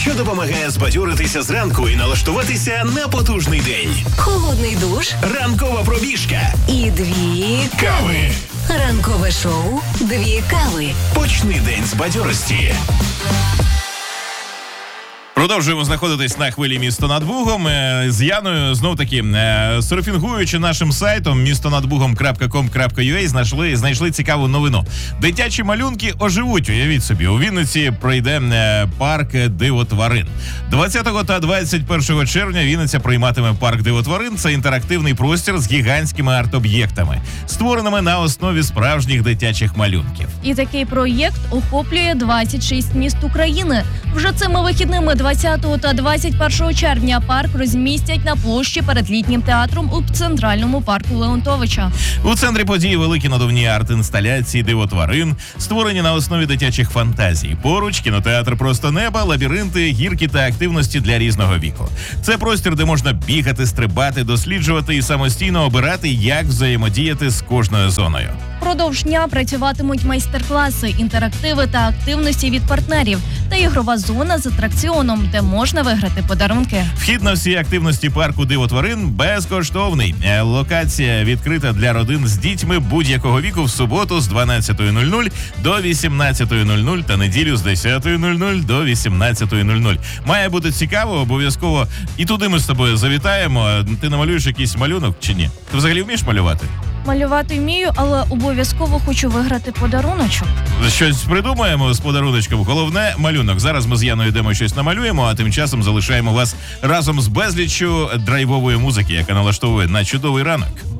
що допомагає збадьоритися зранку і налаштуватися на потужний день. Холодний душ. Ранкова пробіжка. І 2 Кави. Ранкове шоу «2 кави». Почни день з бадьорості. Продовжуємо знаходитись на хвилі «Місто над Бугом» з Яною. Знов-таки, серфінгуючи нашим сайтом mistonadbugom.com.ua, знайшли цікаву новину. Дитячі малюнки оживуть, уявіть собі. У Вінниці пройде парк Диво тварин. 20 та 21 червня Вінниця прийматиме парк Диво тварин. Це інтерактивний простір з гігантськими арт-об'єктами, створеними на основі справжніх дитячих малюнків. І такий проєкт охоплює 26 міст України. Вже цими вихідними 20 та 21 червня парк розмістять на площі перед літнім театром у центральному парку Леонтовича. У центрі події великі надувні арт-інсталяції «Диво тварин», створені на основі дитячих фантазій. Поруч кінотеатр «Просто неба», лабіринти, гірки та активності для різного віку. Це простір, де можна бігати, стрибати, досліджувати і самостійно обирати, як взаємодіяти з кожною зоною. Продовж дня працюватимуть майстер-класи, інтерактиви та активності від партнерів та ігрова зона з атракціоном, де можна виграти подарунки. Вхід на всі активності парку «Диво тварин» безкоштовний. Локація відкрита для родин з дітьми будь-якого віку в суботу з 12:00 до 18:00 та неділю з 10:00 до 18:00. Має бути цікаво, обов'язково. І туди ми з тобою завітаємо. Ти намалюєш якийсь малюнок чи ні? Ти взагалі вмієш малювати? Малювати вмію, але обов'язково хочу виграти подаруночок. Щось придумаємо з подаруночком. Головне – малюнок. Зараз ми з Яною йдемо щось намалюємо, а тим часом залишаємо вас разом з безліччю драйвової музики, яка налаштовує на чудовий ранок.